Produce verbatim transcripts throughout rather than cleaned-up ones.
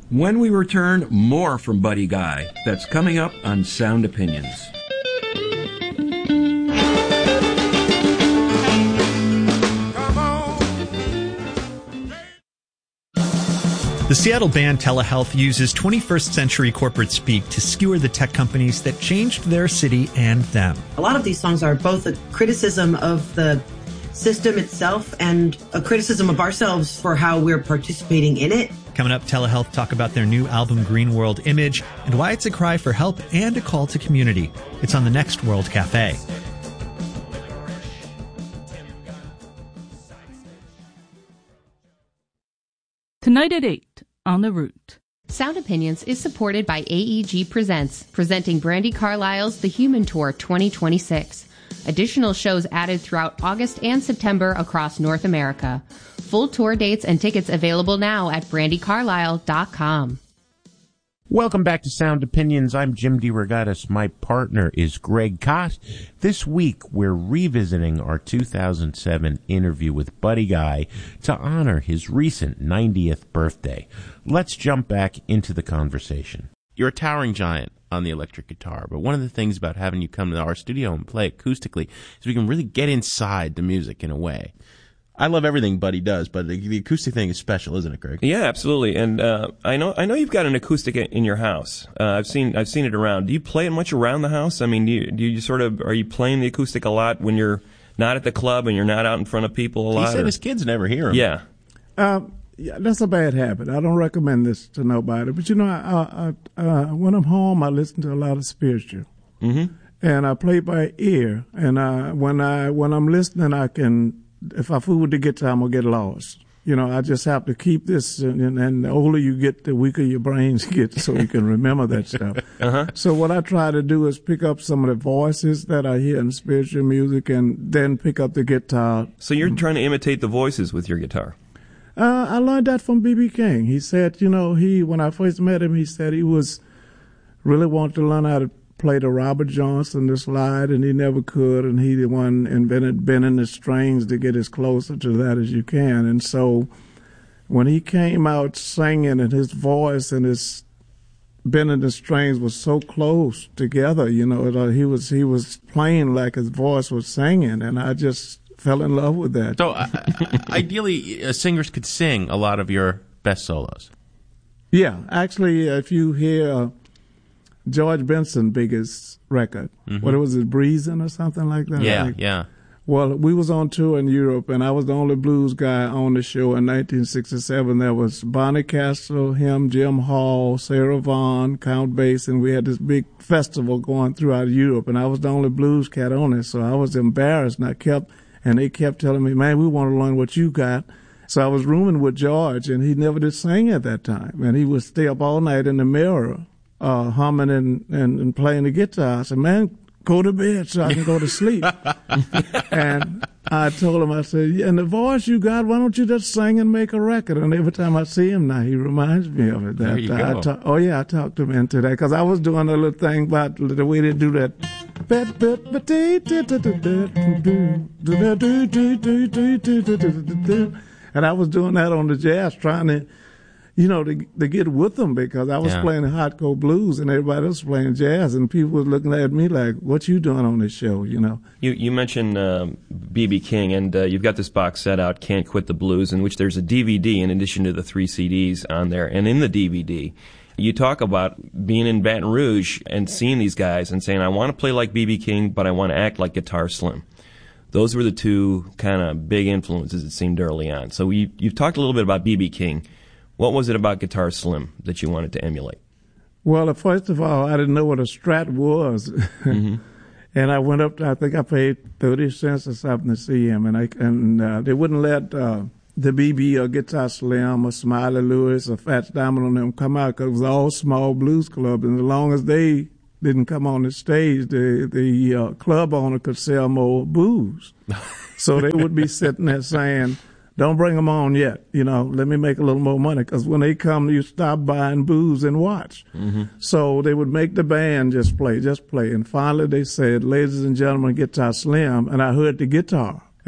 When we return, more from Buddy Guy. That's coming up on Sound Opinions. The Seattle band Telehealth uses twenty-first century corporate speak to skewer the tech companies that changed their city and them. A lot of these songs are both a criticism of the system itself and a criticism of ourselves for how we're participating in it. Coming up, Telehealth talk about their new album Green World Image and why it's a cry for help and a call to community. It's on the next World Cafe. Tonight at eight on The Root. Sound Opinions is supported by A E G Presents, presenting Brandi Carlile's The Human Tour twenty twenty-six. Additional shows added throughout August and September across North America. Full tour dates and tickets available now at brandi carlile dot com. Welcome back to Sound Opinions. I'm Jim DeRogatis. My partner is Greg Koss. This week, we're revisiting our two thousand seven interview with Buddy Guy to honor his recent ninetieth birthday. Let's jump back into the conversation. You're a towering giant on the electric guitar, but one of the things about having you come to our studio and play acoustically is we can really get inside the music in a way. I love everything Buddy does, but the, the acoustic thing is special, isn't it, Greg? Yeah, absolutely. And uh, I know I know you've got an acoustic in your house. Uh, I've seen I've seen it around. Do you play it much around the house? I mean, do you, do you sort of are you playing the acoustic a lot when you're not at the club and you're not out in front of people a lot? He said or? his kids never hear him. Yeah. Um, yeah, that's a bad habit. I don't recommend this to nobody. But you know, I, I, uh, when I'm home, I listen to a lot of spiritual. Mm-hmm. And I play by ear. And I, when I when I'm listening, I can. If I fool with the guitar, I'm going to get lost. You know, I just have to keep this, and, and the older you get, the weaker your brains get, so you can remember that stuff. Uh-huh. So what I try to do is pick up some of the voices that I hear in spiritual music and then pick up the guitar. So you're trying to imitate the voices with your guitar? Uh, I learned that from B B King. He said, you know, he when I first met him, he said he was really wanted to learn how to play the Robert Johnson, the slide, and he never could, and he the one invented bending the strings to get as closer to that as you can. And so when he came out singing and his voice and his bending the strings was so close together, you know, he was he was playing like his voice was singing, and I just fell in love with that. So uh, ideally, uh, singers could sing a lot of your best solos. Yeah, actually, if you hear uh, George Benson's biggest record, mm-hmm. what was it, Breezing or something like that? Yeah, like, yeah. Well, we was on tour in Europe, and I was the only blues guy on the show in nineteen sixty-seven. There was Bonnie Castro, him, Jim Hall, Sarah Vaughan, Count Basie, and we had this big festival going throughout Europe, and I was the only blues cat on it, so I was embarrassed, and I kept, and they kept telling me, man, we want to learn what you got. So I was rooming with George, and he never did sing at that time, and he would stay up all night in the mirror, uh, humming and, and, and playing the guitar. I said, man, go to bed so I can go to sleep. And I told him, I said, yeah, and the voice you got, why don't you just sing and make a record? And every time I see him now, he reminds me of it. That, there you I, go. I talk, oh, yeah, I talked him into that because I was doing a little thing about the way they do that. And I was doing that on the jazz, trying to, you know, to, to get with them because I was yeah. playing hardcore blues and everybody else was playing jazz, and people was looking at me like, "What you doing on this show?" You know. You you mentioned um, B B King, and uh, you've got this box set out, "Can't Quit the Blues," in which there's a D V D in addition to the three C Ds on there, and in the D V D. You talk about being in Baton Rouge and seeing these guys and saying, I want to play like B B King, but I want to act like Guitar Slim. Those were the two kind of big influences, it seemed, early on. So you, you've talked a little bit about B B King. What was it about Guitar Slim that you wanted to emulate? Well, first of all, I didn't know what a Strat was. Mm-hmm. And I went up to, I think I paid thirty cents or something to see him. And, I, and uh, they wouldn't let uh, the B B or Guitar Slim or Smiley Lewis or Fats Diamond on them come out because it was all small blues clubs. And as long as they didn't come on the stage, the, the uh, club owner could sell more booze. So they would be sitting there saying, don't bring them on yet. You know, let me make a little more money. Because when they come, you stop buying booze and watch. Mm-hmm. So they would make the band just play, just play. And finally they said, ladies and gentlemen, Guitar Slim. And I heard the guitar.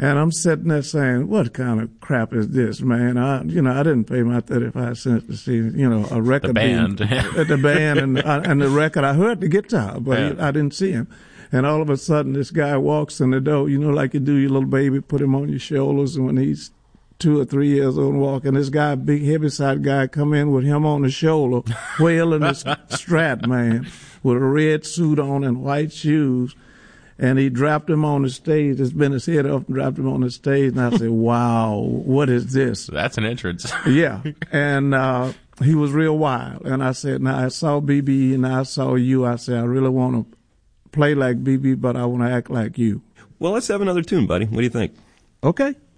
And I'm sitting there saying, what kind of crap is this, man? I, you know, I didn't pay my thirty-five cents to see, you know, a record. The band. Being, at the band and, and the record. I heard the guitar, but Yeah. he, I didn't see him. And all of a sudden, this guy walks in the door, you know, like you do your little baby, put him on your shoulders. And when he's two or three years old and walking, this guy, big heaviside guy, come in with him on the shoulder, wailing this Strat, man, with a red suit on and white shoes. And he dropped him on the stage. Just bent his head up and dropped him on the stage. And I said, wow, what is this? That's an entrance. Yeah. And uh, he was real wild. And I said, now I saw B B and I saw you. I said, I really want to play like B B, but I want to act like you. Well, let's have another tune, buddy. What do you think? Okay.